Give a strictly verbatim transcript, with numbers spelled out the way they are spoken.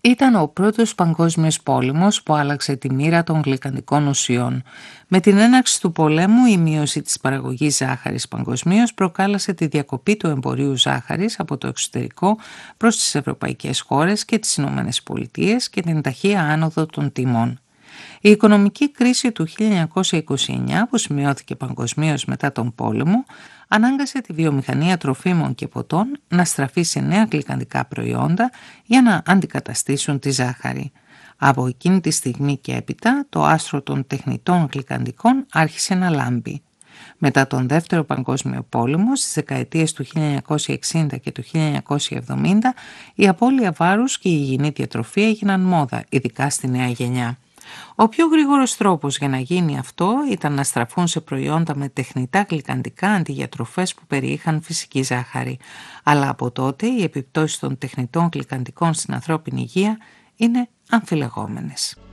Ήταν ο πρώτος παγκόσμιος πόλεμος που άλλαξε τη μοίρα των γλυκαντικών ουσιών. Με την έναρξη του πολέμου, η μείωση της παραγωγής ζάχαρης παγκοσμίως προκάλεσε τη διακοπή του εμπορίου ζάχαρης από το εξωτερικό προς τις ευρωπαϊκές χώρες και τις Ηνωμένες Πολιτείες και την ταχεία άνοδο των τιμών. Η οικονομική κρίση του χίλια εννιακόσια είκοσι εννιά, που σημειώθηκε παγκοσμίως μετά τον πόλεμο, ανάγκασε τη βιομηχανία τροφίμων και ποτών να στραφεί σε νέα γλυκαντικά προϊόντα για να αντικαταστήσουν τη ζάχαρη. Από εκείνη τη στιγμή και έπειτα, το άστρο των τεχνητών γλυκαντικών άρχισε να λάμπει. Μετά τον Δεύτερο Παγκόσμιο Πόλεμο, στις δεκαετίες του χίλια εννιακόσια εξήντα και του χίλια εννιακόσια εβδομήντα, η απώλεια βάρους και η υγιεινή διατροφή έγιναν μόδα, ειδικά στη νέα γενιά. Ο πιο γρήγορος τρόπος για να γίνει αυτό ήταν να στραφούν σε προϊόντα με τεχνητά γλυκαντικά αντί για τροφές που περιείχαν φυσική ζάχαρη. Αλλά από τότε οι επιπτώσεις των τεχνητών γλυκαντικών στην ανθρώπινη υγεία είναι αμφιλεγόμενες.